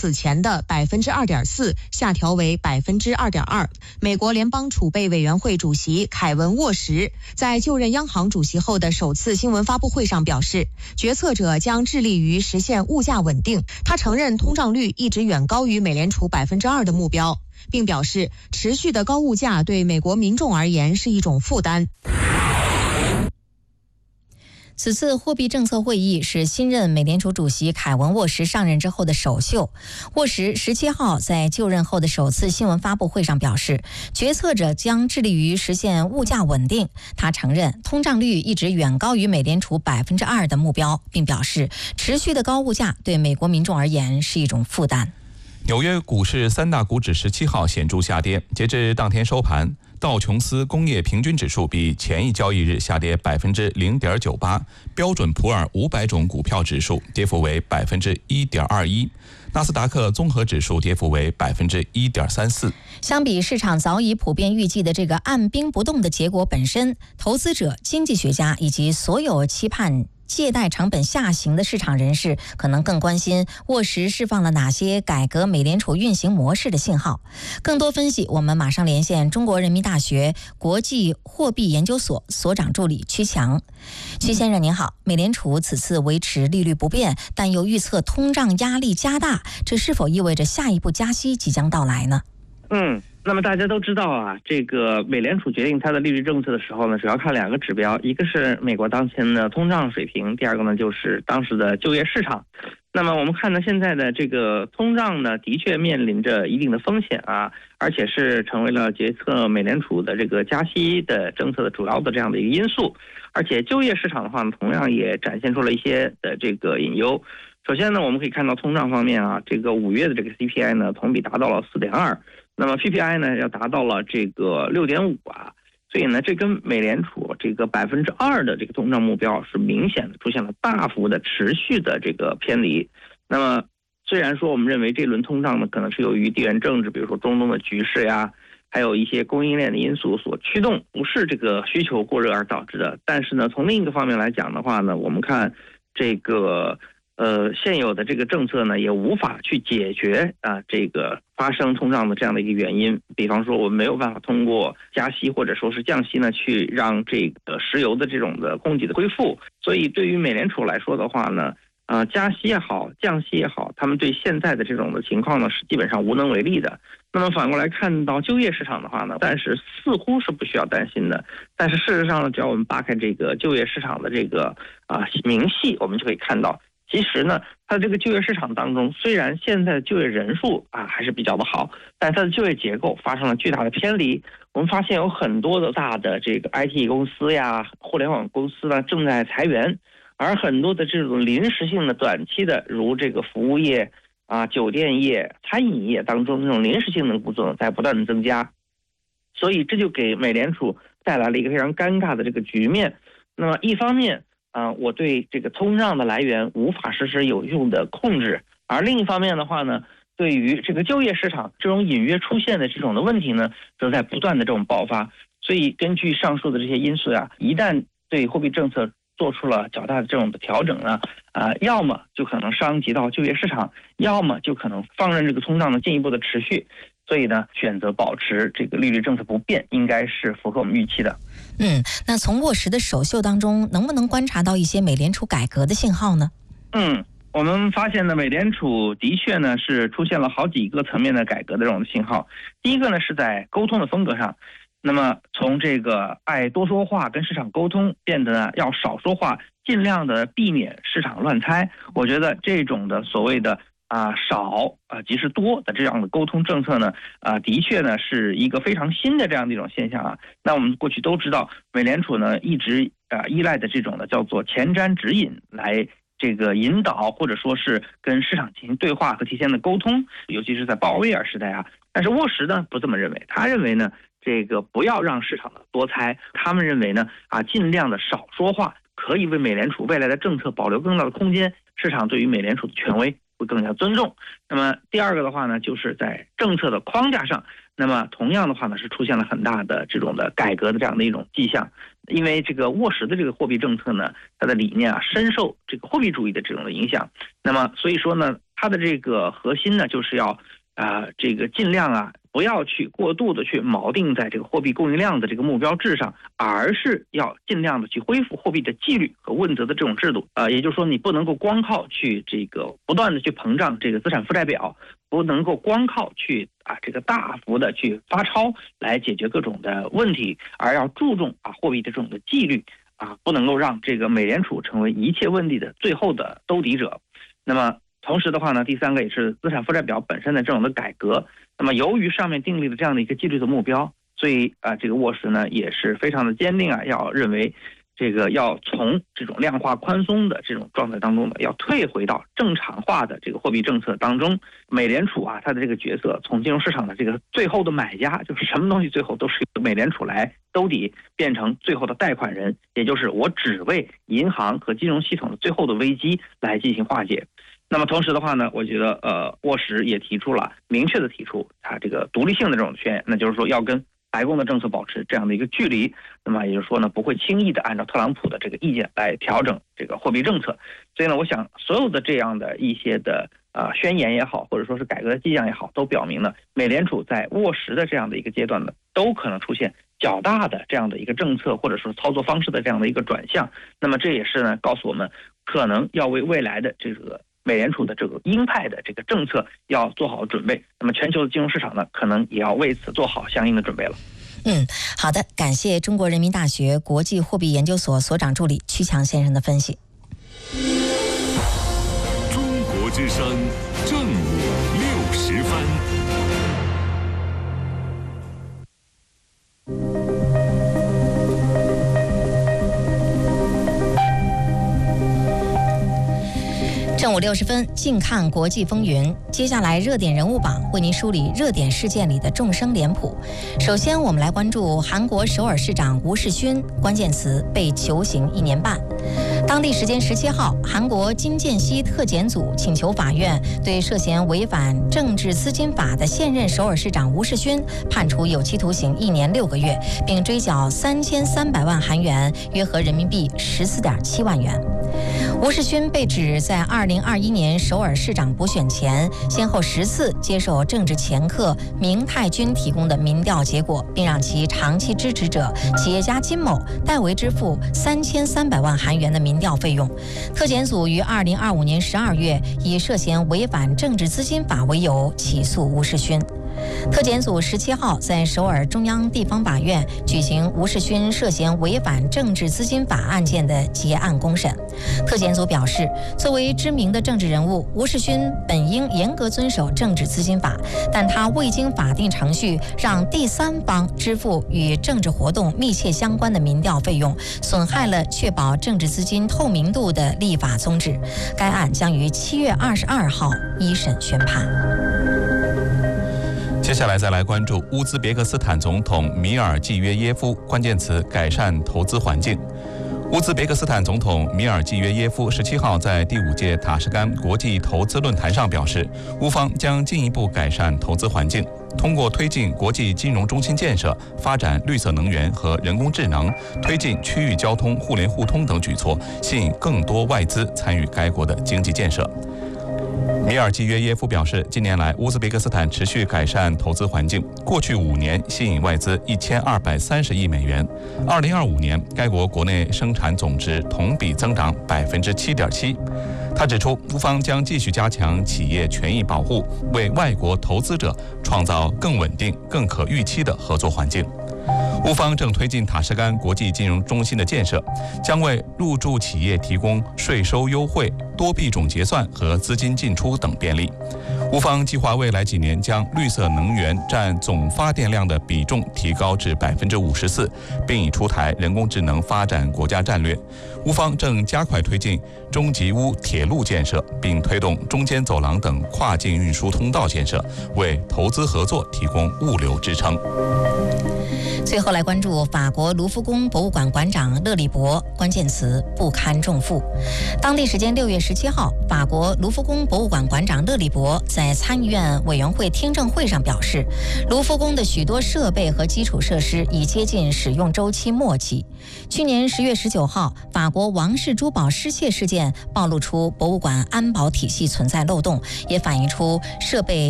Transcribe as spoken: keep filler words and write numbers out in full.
此前的百分之二点四下调为百分之二点二。美国联邦储备委员会主席凯文·沃什在就任央行主席后的首次新闻发布会上表示，决策者将致力于实现物价稳定。他承认通胀率一直远高于美联储百分之二的目标，并表示持续的高物价对美国民众而言是一种负担。 此次货币政策会议是新任美联储主席凯文·沃什上任之后的首秀。沃什十七号在就任后的首次新闻发布会上表示，决策者将致力于实现物价稳定。他承认通胀率一直远高于美联储百分之二的目标，并表示持续的高物价对美国民众而言是一种负担。 纽约股市三大股指十七号显著下跌，截至当天收盘，道琼斯工业平均指数比前一交易日下跌百分之零点九八，标准普尔五百种股票指数跌幅为百分之一点二一，纳斯达克综合指数跌幅为百分之一点三四。 相比市场早已普遍预计的这个按兵不动的结果本身，投资者、经济学家以及所有期盼借贷成本下行的市场人士可能更关心沃什释放了哪些改革美联储运行模式的信号。更多分析，我们马上连线中国人民大学国际货币研究所所长助理曲强。曲先生您好，美联储此次维持利率不变，但又预测通胀压力加大，这是否意味着下一步加息即将到来呢？ 嗯，那么大家都知道啊，这个美联储决定它的利率政策的时候呢，主要看两个指标，一个是美国当前的通胀水平，第二个呢就是当时的就业市场。那么我们看呢，现在的这个通胀呢，的确面临着一定的风险啊，而且是成为了决策美联储的这个加息的政策的主要的这样的一个因素。而且就业市场的话呢，同样也展现出了一些的这个隐忧。首先呢，我们可以看到通胀方面啊，这个五月的这个 C P I 呢，同比达到了 四点二。那么 P P I 呢要达到了这个 六点五 啊，所以呢这跟美联储这个百分之二的这个通胀目标是明显的出现了大幅的持续的这个偏离。那么虽然说我们认为这轮通胀呢可能是由于地缘政治，比如说中东的局势呀，还有一些供应链的因素所驱动，不是这个需求过热而导致的。但是呢从另一个方面来讲的话呢，我们看这个呃，现有的这个政策呢，也无法去解决啊这个发生通胀的这样的一个原因。比方说，我们没有办法通过加息或者说是降息呢，去让这个石油的这种的供给的恢复。所以，对于美联储来说的话呢，呃，加息也好，降息也好，他们对现在的这种的情况呢，是基本上无能为力的。那么反过来看到就业市场的话呢，暂时似乎是不需要担心的。但是事实上呢，只要我们扒开这个就业市场的这个啊明细，我们就可以看到。其实呢，它这个就业市场当中，虽然现在的就业人数啊还是比较的好，但它的就业结构发生了巨大的偏离。我们发现有很多的大的这个 I T 公司呀、互联网公司呢正在裁员，而很多的这种临时性的、短期的，如这个服务业啊、酒店业、餐饮业当中那种临时性的工作在不断的增加，所以这就给美联储带来了一个非常尴尬的这个局面。那么一方面，啊、呃，我对这个通胀的来源无法实施有用的控制，而另一方面的话呢，对于这个就业市场这种隐约出现的这种的问题呢，正在不断的这种爆发。所以根据上述的这些因素呀，一旦对货币政策做出了较大的这种的调整呢，啊、呃，要么就可能伤及到就业市场，要么就可能放任这个通胀的进一步的持续。所以呢，选择保持这个利率政策不变，应该是符合我们预期的。 嗯，那从沃什的首秀当中，能不能观察到一些美联储改革的信号呢？ 嗯，我们发现呢，美联储的确呢是出现了好几个层面的改革的这种信号。第一个呢是在沟通的风格上，那么从这个爱多说话跟市场沟通，变得呢要少说话，尽量的避免市场乱猜。我觉得这种的所谓的啊少啊即是多的这样的沟通政策呢，啊的确呢是一个非常新的这样的一种现象啊。那我们过去都知道，美联储呢一直啊依赖的这种呢叫做前瞻指引来这个引导或者说是跟市场进行对话和提前的沟通，尤其是在鲍威尔时代啊。但是沃什呢不这么认为，他认为呢这个不要让市场的多猜，他们认为呢啊尽量的少说话，可以为美联储未来的政策保留更大的空间，市场对于美联储的权威会更加尊重。那么第二个的话呢，就是在政策的框架上，那么同样的话呢，是出现了很大的这种的改革的这样的一种迹象。因为这个沃实的这个货币政策呢，它的理念啊深受这个货币主义的这种的影响。那么所以说呢，它的这个核心呢，就是要啊、呃、这个尽量啊不要去过度的去锚定在这个货币供应量的这个目标制上，而是要尽量的去恢复货币的纪律和问责的这种制度。呃，也就是说，你不能够光靠去这个不断的去膨胀这个资产负债表，不能够光靠去啊这个大幅的去发钞来解决各种的问题，而要注重啊货币的这种的纪律啊，不能够让这个美联储成为一切问题的最后的兜底者。那么同时的话呢，第三个也是资产负债表本身的这种的改革。那么由于上面订立了这样的一个纪律的目标，所以啊这个沃实呢也是非常的坚定啊，要认为这个要从这种量化宽松的这种状态当中呢，要退回到正常化的这个货币政策当中。美联储啊，它的这个角色从金融市场的这个最后的买家，就是什么东西最后都是由美联储来兜底，变成最后的贷款人，也就是我只为银行和金融系统的最后的危机来进行化解。那么同时的话呢，我觉得呃，沃实也提出了明确的提出它这个独立性的这种宣言，那就是说要跟白宫的政策保持这样的一个距离，那么也就是说呢，不会轻易的按照特朗普的这个意见来调整这个货币政策。所以呢，我想所有的这样的一些的呃宣言也好，或者说是改革的迹象也好，都表明呢，美联储在沃实的这样的一个阶段呢，都可能出现较大的这样的一个政策或者说操作方式的这样的一个转向。那么这也是呢，告诉我们可能要为未来的这个美联储的这个鹰派的这个政策要做好准备，那么全球的金融市场呢，可能也要为此做好相应的准备了。 嗯，好的，感谢中国人民大学国际货币研究所所长助理曲强先生的分析。 中国之声正午六时分。 正午六十分，近看国际风云。接下来热点人物榜为您梳理热点事件里的众生脸谱。首先，我们来关注韩国首尔市长吴世勋，关键词被囚刑一年半。当地时间十七号，韩国金建熙特检组请求法院对涉嫌违反政治资金法的现任首尔市长吴世勋判处有期徒刑一年六个月，并追缴三千三百万韩元，约合人民币十四点七万元。吴世勋被指在二零二一年首尔市长补选前，先后十次接受政治掮客明泰君提供的民调结果，并让其长期支持者企业家金某代为支付三千三百万韩元的民调费用。特检组于二零二五年十二月以涉嫌违反政治资金法为由起诉吴世勋。特检组十七号在首尔中央地方法院举行吴世勋涉嫌违反政治资金法案件的结案公审。特检组表示，作为知名的政治人物，吴世勋本应严格遵守政治资金法，但他未经法定程序让第三方支付与政治活动密切相关的民调费用，损害了确保政治资金透明度的立法宗旨。该案将于七月二十二号一审宣判。 接下来再来关注乌兹别克斯坦总统米尔济约耶夫，关键词改善投资环境。乌兹别克斯坦总统米尔济约耶夫十七号在第五届塔什干国际投资论坛上表示，乌方将进一步改善投资环境，通过推进国际金融中心建设、发展绿色能源和人工智能、推进区域交通互联互通等举措，吸引更多外资参与该国的经济建设。米尔济约耶夫表示，近年来乌兹别克斯坦持续改善投资环境，过去五年吸引外资一千二百三十亿美元。二零二五年，该国国内生产总值同比增长百分之七点七。他指出，乌方将继续加强企业权益保护，为外国投资者创造更稳定、更可预期的合作环境。乌方正推进塔什干国际金融中心的建设，将为入驻企业提供税收优惠、多币种结算和资金进出等便利。 乌方计划未来几年将绿色能源占总发电量的比重提高至百分之五十四，并已出台人工智能发展国家战略。乌方正加快推进中吉乌铁路建设，并推动中间走廊等跨境运输通道建设，为投资合作提供物流支撑。 最后来关注法国卢浮宫博物馆馆长勒里博，关键词不堪重负。当地时间六月十七号，法国卢浮宫博物馆馆长勒里博在参议院委员会听证会上表示，卢浮宫的许多设备和基础设施已接近使用周期末期。去年十月十九号，法国王室珠宝失窃事件暴露出博物馆安保体系存在漏洞，也反映出设备